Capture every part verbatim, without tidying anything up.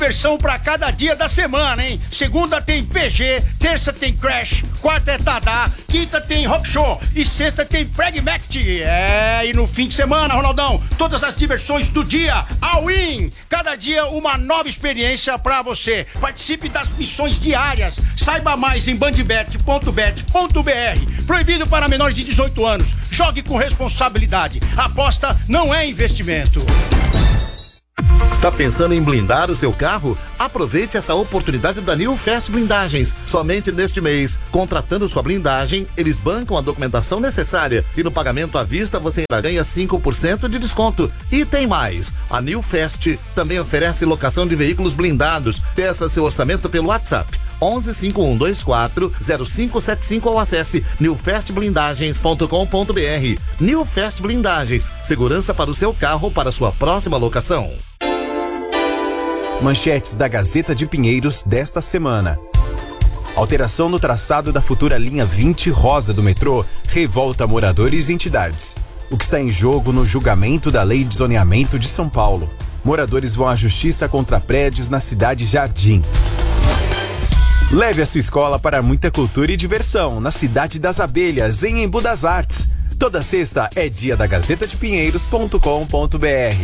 Versão para cada dia da semana, hein? Segunda tem P G, terça tem Crash, quarta é Tadá, quinta tem Rock Show e sexta tem Pragmatic. É, e no fim de semana, Ronaldão, todas as diversões do dia, all in. Cada dia uma nova experiência para você. Participe das missões diárias. Saiba mais em bandbet ponto bet ponto b r. Proibido para menores de dezoito anos. Jogue com responsabilidade. Aposta não é investimento. Está pensando em blindar o seu carro? Aproveite essa oportunidade da New Fast Blindagens. Somente neste mês, contratando sua blindagem, eles bancam a documentação necessária e no pagamento à vista você ainda ganha cinco por cento de desconto. E tem mais, a New Fast também oferece locação de veículos blindados. Peça seu orçamento pelo WhatsApp onze cinco um dois quatro zero cinco sete cinco ou acesse new fast blindagens ponto com ponto b r. New Fast Blindagens, segurança para o seu carro para sua próxima locação. Manchetes da Gazeta de Pinheiros desta semana. Alteração no traçado da futura linha vinte rosa do metrô revolta moradores e entidades. O que está em jogo no julgamento da Lei de Zoneamento de São Paulo. Moradores vão à justiça contra prédios na cidade Jardim. Leve a sua escola para muita cultura e diversão na Cidade das Abelhas, em Embu das Artes. Toda sexta é dia da gazeta de pinheiros ponto com ponto b r.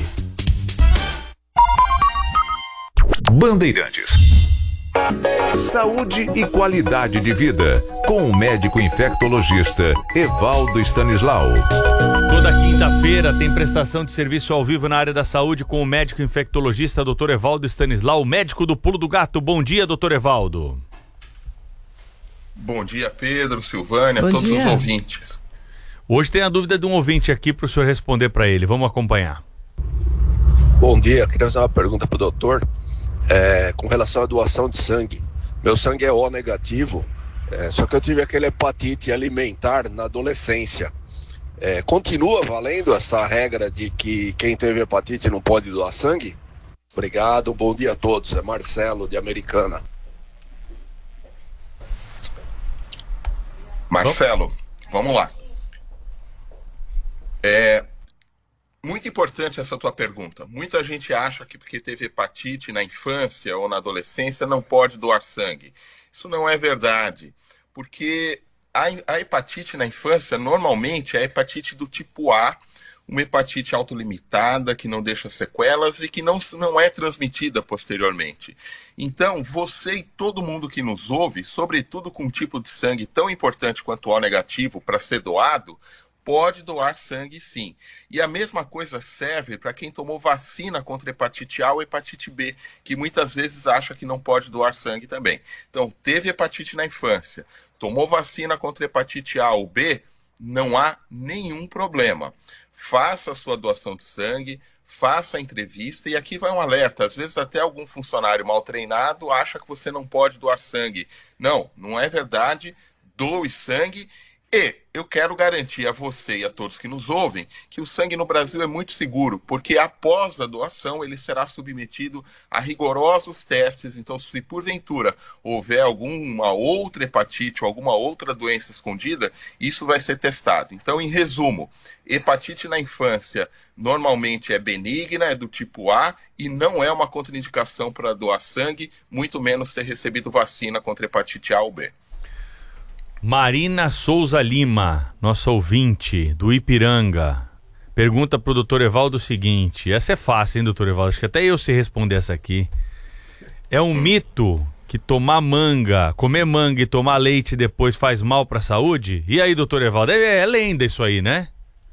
Bandeirantes. Saúde e qualidade de vida, com o médico infectologista Evaldo Stanislau. Toda quinta-feira tem prestação de serviço ao vivo na área da saúde com o médico infectologista doutor Evaldo Stanislau, médico do Pulo do Gato. Bom dia, doutor Evaldo. Bom dia, Pedro, Silvânia, Bom todos dia. os ouvintes. Hoje tem a dúvida de um ouvinte aqui para o senhor responder para ele. Vamos acompanhar. Bom dia, queria fazer uma pergunta para o doutor. É, com relação à doação de sangue. Meu sangue é O negativo, é, só que eu tive aquela hepatite alimentar na adolescência. É, continua valendo essa regra de que quem teve hepatite não pode doar sangue? Obrigado, bom dia a todos. É Marcelo, de Americana. Marcelo, vamos lá. É muito importante essa tua pergunta. Muita gente acha que porque teve hepatite na infância ou na adolescência não pode doar sangue. Isso não é verdade, porque a, a hepatite na infância normalmente é a hepatite do tipo A, uma hepatite autolimitada que não deixa sequelas e que não, não é transmitida posteriormente. Então, você e todo mundo que nos ouve, sobretudo com um tipo de sangue tão importante quanto o O negativo para ser doado, pode doar sangue sim. E a mesma coisa serve para quem tomou vacina contra hepatite A ou hepatite B, que muitas vezes acha que não pode doar sangue também. Então, teve hepatite na infância, tomou vacina contra hepatite A ou B, não há nenhum problema. Faça a sua doação de sangue, faça a entrevista, e aqui vai um alerta, às vezes até algum funcionário mal treinado acha que você não pode doar sangue. Não, não é verdade, doe sangue. E eu quero garantir a você e a todos que nos ouvem que o sangue no Brasil é muito seguro, porque após a doação ele será submetido a rigorosos testes. Então, se porventura houver alguma outra hepatite ou alguma outra doença escondida, isso vai ser testado. Então, em resumo, hepatite na infância normalmente é benigna, é do tipo A e não é uma contraindicação para doar sangue, muito menos ter recebido vacina contra hepatite A ou B. Marina Souza Lima, nossa ouvinte do Ipiranga, pergunta pro doutor Evaldo o seguinte, essa é fácil, hein, doutor Evaldo? Acho que até eu sei responder essa aqui. É um mito que tomar manga, comer manga e tomar leite depois faz mal pra saúde? E aí, doutor Evaldo? É, é lenda isso aí, né?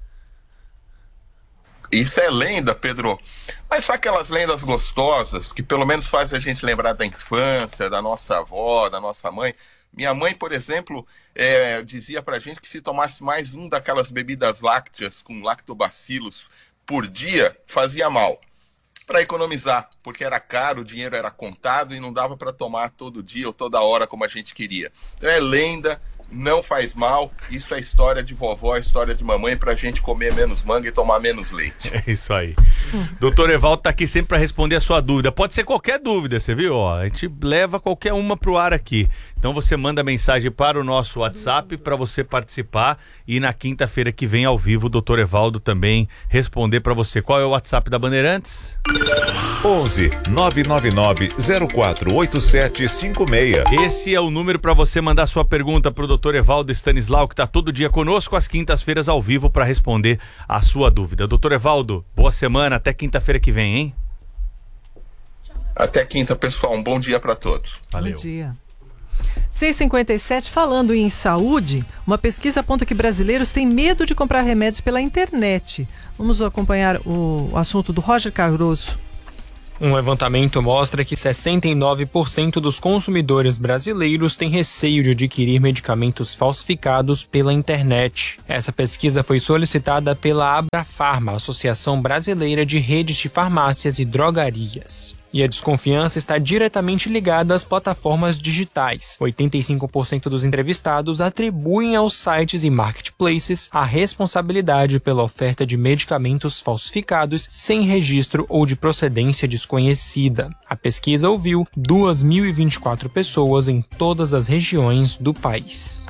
Isso é lenda, Pedro. Mas só aquelas lendas gostosas que pelo menos fazem a gente lembrar da infância, da nossa avó, da nossa mãe. Minha mãe, por exemplo, é, dizia pra gente que se tomasse mais um daquelas bebidas lácteas com lactobacilos por dia, fazia mal. Para economizar, porque era caro, o dinheiro era contado e não dava para tomar todo dia ou toda hora como a gente queria. Então é lenda, não faz mal, isso é história de vovó, história de mamãe, pra gente comer menos manga e tomar menos leite. É isso aí. Doutor Evaldo tá aqui sempre para responder a sua dúvida. Pode ser qualquer dúvida, você viu? Ó, a gente leva qualquer uma pro ar aqui. Então Então você manda mensagem para o nosso WhatsApp para você participar e na quinta-feira que vem ao vivo o doutor Evaldo também responder para você. Qual é o WhatsApp da Bandeirantes? onze nove nove nove zero quatro oito sete cinco seis. Esse é o número para você mandar sua pergunta para o doutor Evaldo Stanislau, que está todo dia conosco às quintas-feiras ao vivo para responder a sua dúvida. doutor Evaldo, boa semana, até quinta-feira que vem, hein? Até quinta, pessoal. Um bom dia para todos. Valeu. Bom dia. seis e cinquenta e sete, falando em saúde, uma pesquisa aponta que brasileiros têm medo de comprar remédios pela internet. Vamos acompanhar o assunto do Roger Cardoso. Um levantamento mostra que sessenta e nove por cento dos consumidores brasileiros têm receio de adquirir medicamentos falsificados pela internet. Essa pesquisa foi solicitada pela Abrafarma, Associação Brasileira de Redes de Farmácias e Drogarias. E a desconfiança está diretamente ligada às plataformas digitais. oitenta e cinco por cento dos entrevistados atribuem aos sites e marketplaces a responsabilidade pela oferta de medicamentos falsificados sem registro ou de procedência desconhecida. A pesquisa ouviu duas mil e vinte e quatro pessoas em todas as regiões do país.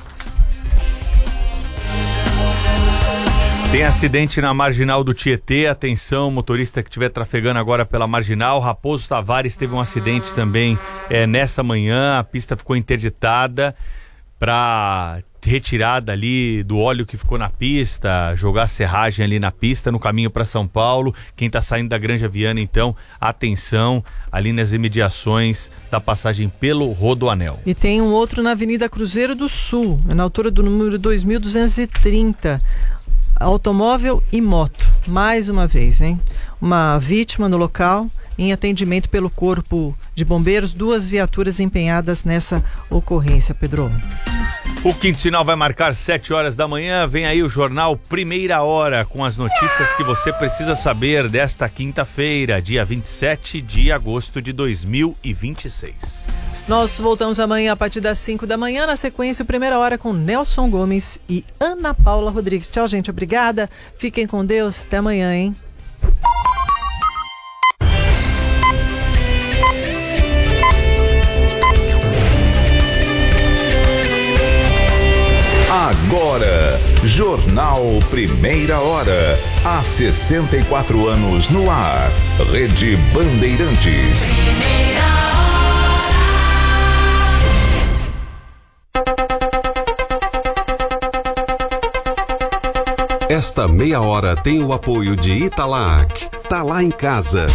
Tem acidente na Marginal do Tietê, atenção, motorista que estiver trafegando agora pela Marginal. Raposo Tavares teve um acidente também é, nessa manhã, a pista ficou interditada para retirada ali do óleo que ficou na pista, jogar a serragem ali na pista, no caminho para São Paulo. Quem está saindo da Granja Viana, então, atenção, ali nas imediações da passagem pelo Rodoanel. E tem um outro na Avenida Cruzeiro do Sul, na altura do número dois mil duzentos e trinta. Automóvel e moto, mais uma vez, hein? Uma vítima no local, em atendimento pelo Corpo de Bombeiros, duas viaturas empenhadas nessa ocorrência, Pedro. O quinto sinal vai marcar sete horas da manhã, vem aí o jornal Primeira Hora, com as notícias que você precisa saber desta quinta-feira, dia vinte e sete de agosto de dois mil e vinte e seis. Nós voltamos amanhã a partir das cinco da manhã, na sequência, Primeira Hora com Nelson Gomes e Ana Paula Rodrigues. Tchau, gente, obrigada. Fiquem com Deus, até amanhã, hein? Agora, Jornal Primeira Hora. Há sessenta e quatro anos no ar. Rede Bandeirantes. Esta meia hora tem o apoio de Italac. Tá lá em casa.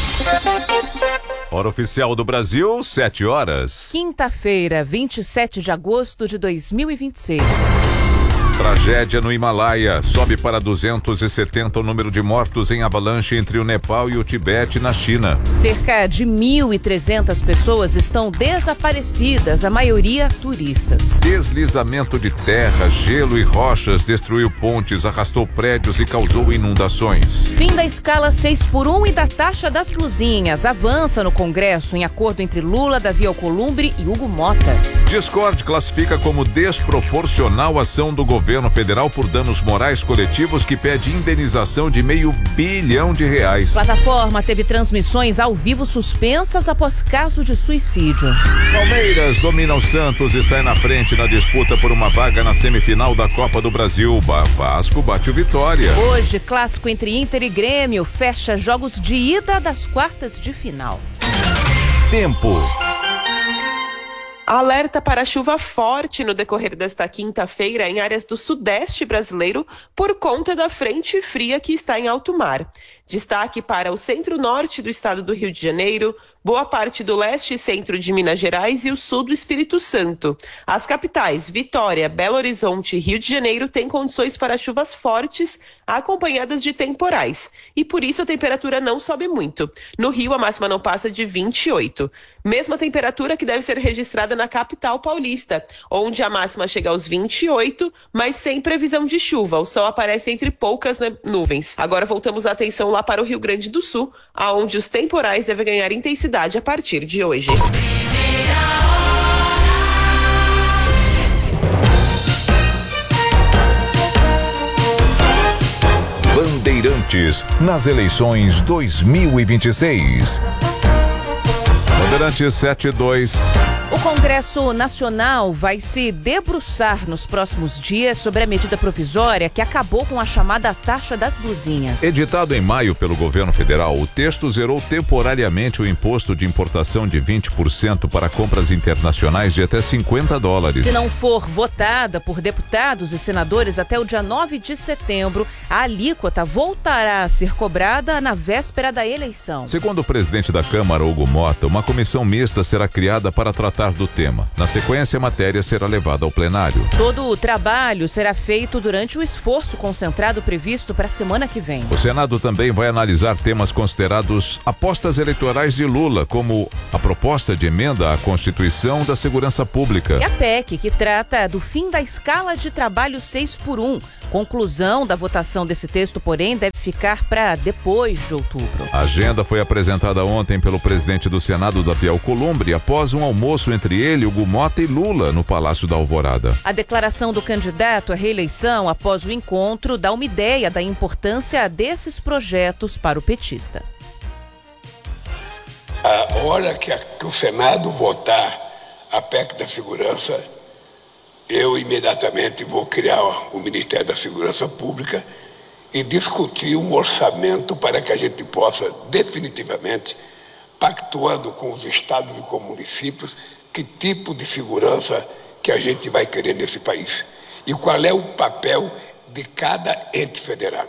Hora oficial do Brasil, sete horas. Quinta-feira, vinte e sete de agosto de dois mil e vinte e seis. Tragédia no Himalaia. Sobe para duzentos e setenta o número de mortos em avalanche entre o Nepal e o Tibete, na China. Cerca de mil e trezentas pessoas estão desaparecidas, a maioria turistas. Deslizamento de terra, gelo e rochas destruiu pontes, arrastou prédios e causou inundações. Fim da escala seis por um e da taxa das luzinhas. Avança no Congresso em acordo entre Lula, Davi Alcolumbre e Hugo Mota. Discord classifica como desproporcional a ação do governo federal por danos morais coletivos que pede indenização de meio bilhão de reais. Plataforma teve transmissões ao vivo suspensas após caso de suicídio. Palmeiras domina o Santos e sai na frente na disputa por uma vaga na semifinal da Copa do Brasil. Vasco bate o Vitória. Hoje, clássico entre Inter e Grêmio fecha jogos de ida das quartas de final. Tempo. Alerta para chuva forte no decorrer desta quinta-feira em áreas do sudeste brasileiro por conta da frente fria que está em alto mar. Destaque para o centro-norte do estado do Rio de Janeiro, boa parte do leste e centro de Minas Gerais e o sul do Espírito Santo. As capitais Vitória, Belo Horizonte e Rio de Janeiro têm condições para chuvas fortes acompanhadas de temporais. E por isso a temperatura não sobe muito. No Rio, a máxima não passa de vinte e oito. Mesma temperatura que deve ser registrada na capital paulista, onde a máxima chega aos vinte e oito, mas sem previsão de chuva. O sol aparece entre poucas nuvens. Agora voltamos a atenção lá para o Rio Grande do Sul, aonde os temporais devem ganhar intensidade a partir de hoje. Bandeirantes nas eleições dois mil e vinte e seis. Bandeirantes sete dois. O Congresso Nacional vai se debruçar nos próximos dias sobre a medida provisória que acabou com a chamada taxa das blusinhas. Editado em maio pelo governo federal, o texto zerou temporariamente o imposto de importação de vinte por cento para compras internacionais de até cinquenta dólares. Se não for votada por deputados e senadores até o dia nove de setembro, a alíquota voltará a ser cobrada na véspera da eleição. Segundo o presidente da Câmara, Hugo Mota, uma comissão mista será criada para tratar do tema. Na sequência, a matéria será levada ao plenário. Todo o trabalho será feito durante o esforço concentrado previsto para a semana que vem. O Senado também vai analisar temas considerados apostas eleitorais de Lula, como a proposta de emenda à Constituição da Segurança Pública. E a P E C, que trata do fim da escala de trabalho seis por um. Conclusão da votação desse texto, porém, deve ficar para depois de outubro. A agenda foi apresentada ontem pelo presidente do Senado, Davi Alcolumbre, após um almoço entre ele, Hugo Mota e Lula no Palácio da Alvorada. A declaração do candidato à reeleição após o encontro dá uma ideia da importância desses projetos para o petista. A hora que, a, que o Senado votar a P E C da Segurança, eu imediatamente vou criar o Ministério da Segurança Pública e discutir um orçamento para que a gente possa definitivamente, pactuando com os estados e com municípios, que tipo de segurança que a gente vai querer nesse país e qual é o papel de cada ente federado.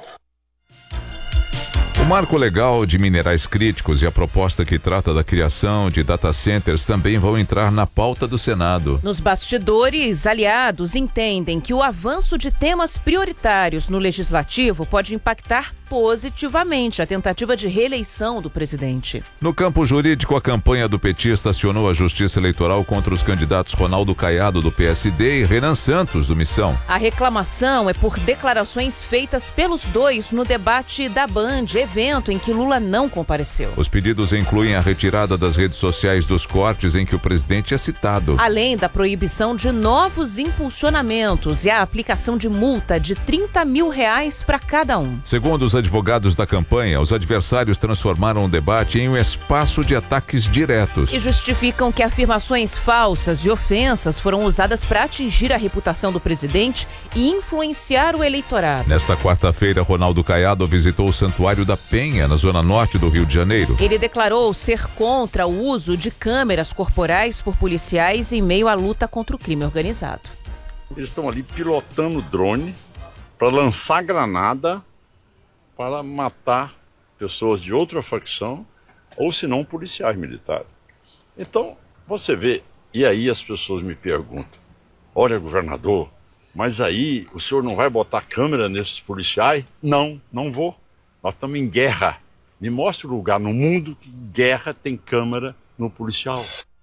O marco legal de minerais críticos e a proposta que trata da criação de data centers também vão entrar na pauta do Senado. Nos bastidores, aliados entendem que o avanço de temas prioritários no legislativo pode impactar positivamente a tentativa de reeleição do presidente. No campo jurídico, a campanha do petista acionou a Justiça Eleitoral contra os candidatos Ronaldo Caiado, do P S D, e Renan Santos, do Missão. A reclamação é por declarações feitas pelos dois no debate da Band, evento em que Lula não compareceu. Os pedidos incluem a retirada das redes sociais dos cortes em que o presidente é citado. Além da proibição de novos impulsionamentos e a aplicação de multa de trinta mil reais para cada um. Segundo os advogados da campanha, os adversários transformaram o debate em um espaço de ataques diretos. E justificam que afirmações falsas e ofensas foram usadas para atingir a reputação do presidente e influenciar o eleitorado. Nesta quarta-feira, Ronaldo Caiado visitou o Santuário da Penha, na zona norte do Rio de Janeiro. Ele declarou ser contra o uso de câmeras corporais por policiais em meio à luta contra o crime organizado. Eles estão ali pilotando drone para lançar granada para matar pessoas de outra facção, ou se não policiais militares. Então, você vê, e aí as pessoas me perguntam, olha, governador, mas aí o senhor não vai botar câmera nesses policiais? Não, não vou. Nós estamos em guerra. Me mostre o lugar no mundo que guerra tem câmera no policial.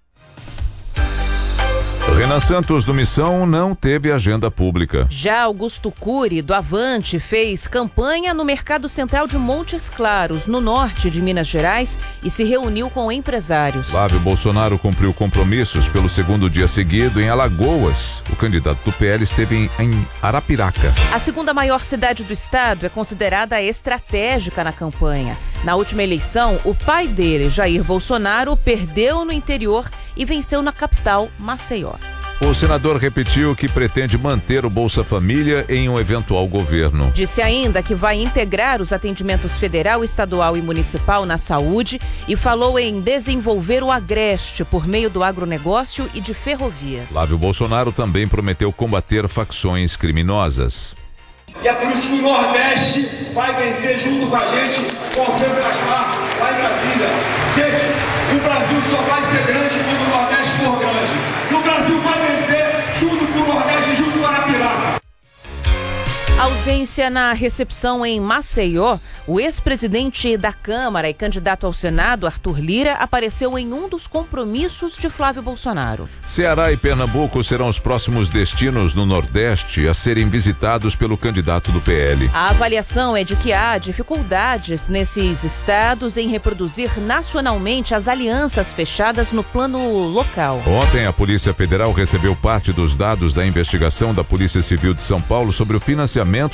Renan Santos, do Missão, não teve agenda pública. Já Augusto Cury, do Avante, fez campanha no Mercado Central de Montes Claros, no norte de Minas Gerais, e se reuniu com empresários. Flávio Bolsonaro cumpriu compromissos pelo segundo dia seguido em Alagoas. O candidato do P L esteve em, em Arapiraca. A segunda maior cidade do estado é considerada estratégica na campanha. Na última eleição, o pai dele, Jair Bolsonaro, perdeu no interior e venceu na capital, Maceió. O senador repetiu que pretende manter o Bolsa Família em um eventual governo. Disse ainda que vai integrar os atendimentos federal, estadual e municipal na saúde e falou em desenvolver o Agreste por meio do agronegócio e de ferrovias. Flávio Bolsonaro também prometeu combater facções criminosas. E é por isso que o Nordeste vai vencer junto com a gente, com o Alfredo Gaspar, lá em Brasília. Gente, o Brasil só vai ser grande quando o Nordeste for grande. O Brasil vai vencer junto com o Nordeste e junto com a Arapiraca. Ausência na recepção em Maceió, o ex-presidente da Câmara e candidato ao Senado, Arthur Lira, apareceu em um dos compromissos de Flávio Bolsonaro. Ceará e Pernambuco serão os próximos destinos no Nordeste a serem visitados pelo candidato do P L. A avaliação é de que há dificuldades nesses estados em reproduzir nacionalmente as alianças fechadas no plano local. Ontem, a Polícia Federal recebeu parte dos dados da investigação da Polícia Civil de São Paulo sobre o financiamento do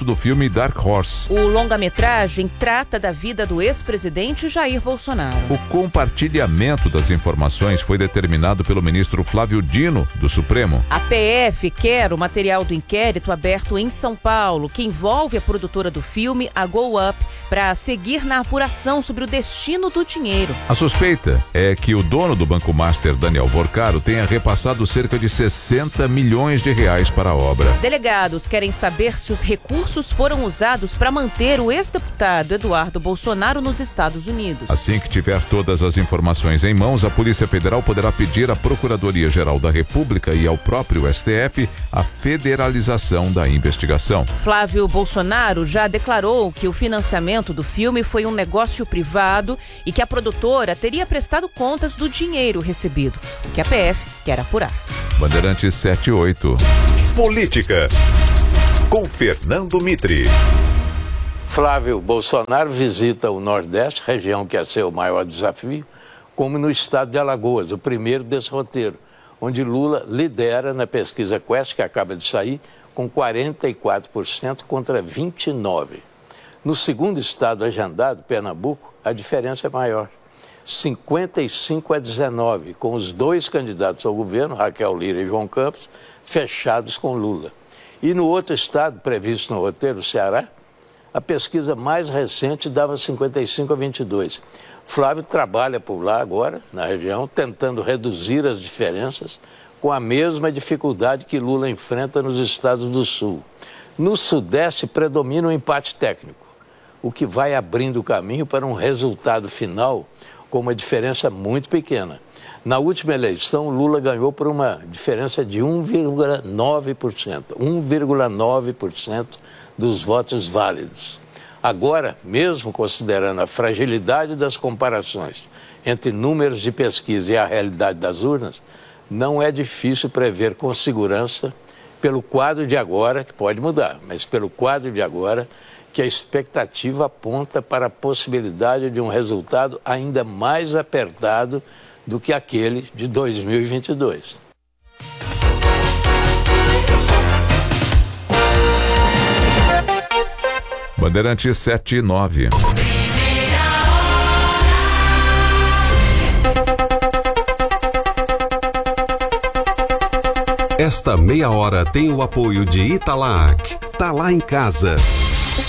do filme Dark Horse. O longa-metragem trata da vida do ex-presidente Jair Bolsonaro. O compartilhamento das informações foi determinado pelo ministro Flávio Dino, do Supremo. A P F quer o material do inquérito aberto em São Paulo, que envolve a produtora do filme, a Go Up, para seguir na apuração sobre o destino do dinheiro. A suspeita é que o dono do Banco Master, Daniel Vorcaro, tenha repassado cerca de sessenta milhões de reais para a obra. Delegados querem saber se os recursos foram usados para manter o ex-deputado Eduardo Bolsonaro nos Estados Unidos. Assim que tiver todas as informações em mãos, a Polícia Federal poderá pedir à Procuradoria-Geral da República e ao próprio S T F a federalização da investigação. Flávio Bolsonaro já declarou que o financiamento do filme foi um negócio privado e que a produtora teria prestado contas do dinheiro recebido, o que a P F quer apurar. Bandeirantes setenta e oito. Política, com Fernando Mitre. Flávio Bolsonaro visita o Nordeste, região que é seu maior desafio, como no estado de Alagoas, o primeiro desse roteiro, onde Lula lidera na pesquisa Quest, que acaba de sair, com quarenta e quatro por cento contra vinte e nove por cento. No segundo estado agendado, Pernambuco, a diferença é maior, cinquenta e cinco a dezenove, com os dois candidatos ao governo, Raquel Lira e João Campos, fechados com Lula. E no outro estado, previsto no roteiro, o Ceará, a pesquisa mais recente dava cinquenta e cinco a vinte e dois. Flávio trabalha por lá agora, na região, tentando reduzir as diferenças com a mesma dificuldade que Lula enfrenta nos estados do Sul. No Sudeste predomina o empate técnico, o que vai abrindo o caminho para um resultado final com uma diferença muito pequena. Na última eleição, Lula ganhou por uma diferença de um vírgula nove por cento, um vírgula nove por cento dos votos válidos. Agora, mesmo considerando a fragilidade das comparações entre números de pesquisa e a realidade das urnas, não é difícil prever com segurança, pelo quadro de agora, que pode mudar, mas pelo quadro de agora, que a expectativa aponta para a possibilidade de um resultado ainda mais apertado do que aquele de dois mil e vinte e dois. Bandeirantes sete e nove. Esta meia hora tem o apoio de Italac. Tá lá em casa.